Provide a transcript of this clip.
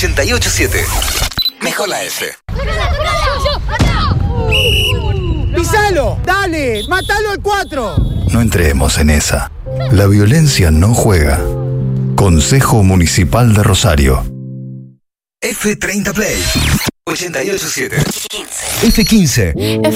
88.7. Mejor la F. ¡Pisalo! ¡Dale! ¡Matalo al 4! No entremos en esa. La violencia no juega. Consejo Municipal de Rosario. F30 Play. 88.7. F15.